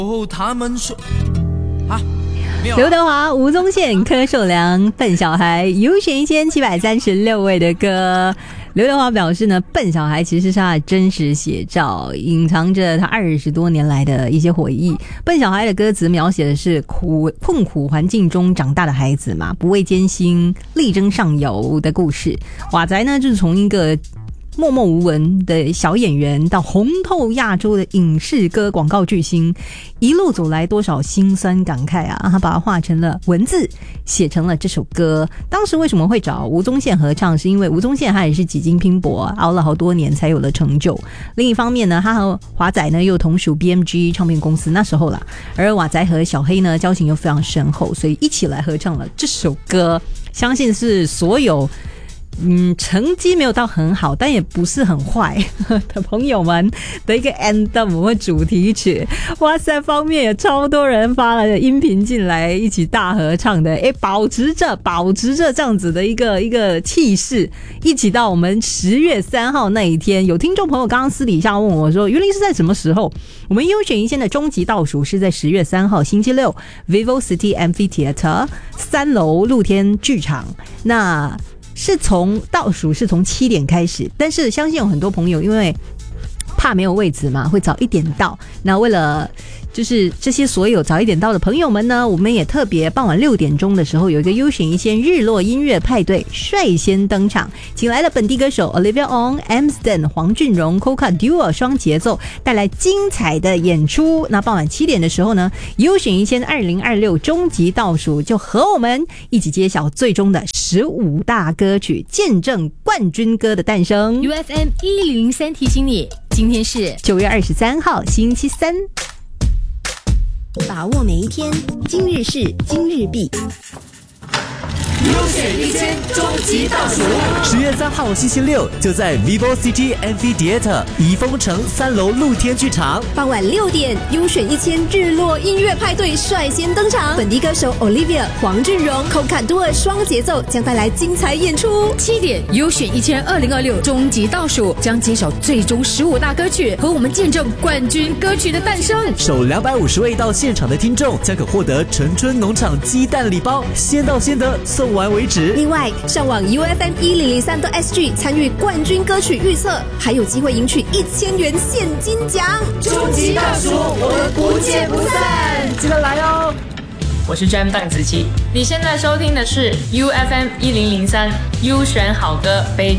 他们说刘德华、吴宗宪、柯受良、笨小孩优选1736位的歌。刘德华表示呢，笨小孩其实是他的真实写照，隐藏着他20多年来的一些回忆。笨小孩的歌词描写的是困苦环境中长大的孩子嘛，不畏艰辛，力争上游的故事。瓦宅呢，就是从一个默默无闻的小演员到红透亚洲的影视歌广告巨星，一路走来多少辛酸感慨啊，他把它化成了文字，写成了这首歌。当时为什么会找吴宗宪合唱，是因为吴宗宪他也是几经拼搏，熬了好多年才有了成就。另一方面呢，他和华仔呢又同属 BMG 唱片公司那时候啦，而瓦仔和小黑呢交情又非常深厚，所以一起来合唱了这首歌。相信是所有成绩没有到很好，但也不是很坏的朋友们的一个 anthem 或主题曲。哇塞，方面也超多人发了音频进来一起大合唱的，保持着这样子的一个气势，一起到我们10月3号那一天。有听众朋友刚刚私底下问我说，原来是在什么时候？我们优选一线的终极倒数是在10月3号星期六 Vivo City Amphitheater 3楼露天剧场。那是从倒数是从7点开始，但是相信有很多朋友因为怕没有位置嘛，会早一点到。那为了就是这些所有早一点到的朋友们呢，我们也特别傍晚6点钟的时候有一个优选一线日落音乐派对率先登场，请来了本地歌手 Olivia Ong、Amsden、黄俊荣、Coca Duo 双节奏带来精彩的演出。那傍晚7点的时候呢，优选一线2026终极倒数就和我们一起揭晓最终的15大歌曲，见证冠军歌的诞生。 UFM 1003提醒你，今天是 9月23号星期三。 把握每一天，今日事今日毕。 优选1000终极倒数，10月3号星期六就在 Vivo City Amphitheater 怡丰城3楼露天剧场。 傍晚6点，优选1000日落音乐派对率先登场，本地歌手 Olivia、黄俊荣、Coca Duo 双节奏将带来精彩演出。 7点，优选1000 2026终极倒数将揭晓最终15大歌曲，和我们见证冠军歌曲的诞生。 首250位到现场的听众将可获得陈春农场鸡蛋礼包，先到先得，送完为止。 另外，上网 UFM1003.SG 参与冠军歌曲预测，还有机会赢取1000元现金奖。 终极倒数，我们不见不散，记得来哦！ 我是 Jam 邓紫棋，你现在收听的是 UFM 1003优选好歌非